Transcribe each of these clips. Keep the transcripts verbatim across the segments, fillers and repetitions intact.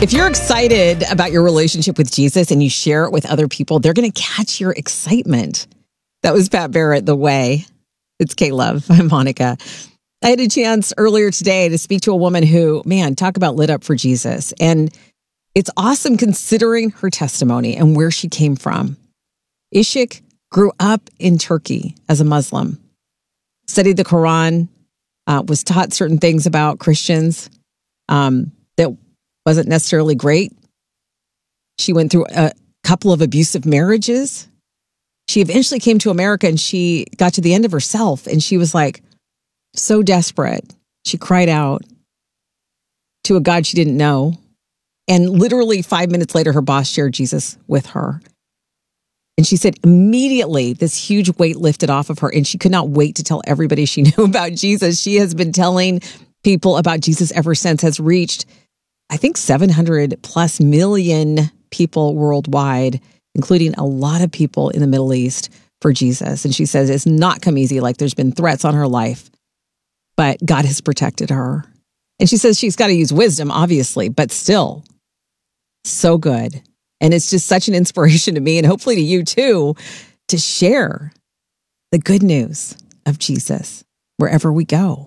If you're excited about your relationship with Jesus and you share it with other people, they're going to catch your excitement. That was Pat Barrett, The Way. It's K-Love. I'm Monica. I had a chance earlier today to speak to a woman who, man, talk about lit up for Jesus. And it's awesome considering her testimony and where she came from. Ishik grew up in Turkey as a Muslim, studied the Quran, uh, was taught certain things about Christians um, that wasn't necessarily great. She went through a couple of abusive marriages. She eventually came to America and she got to the end of herself and she was like so desperate. She cried out to a God she didn't know. And literally five minutes later, her boss shared Jesus with her. And she said immediately this huge weight lifted off of her and she could not wait to tell everybody she knew about Jesus. She has been telling people about Jesus ever since, has reached I think seven hundred plus million people worldwide, including a lot of people in the Middle East for Jesus. And she says it's not come easy. Like there's been threats on her life, but God has protected her. And she says she's got to use wisdom, obviously, but still so good. And it's just such an inspiration to me and hopefully to you too, to share the good news of Jesus wherever we go.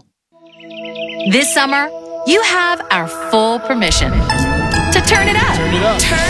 This summer, you have our full permission to turn it up. Turn it up. Turn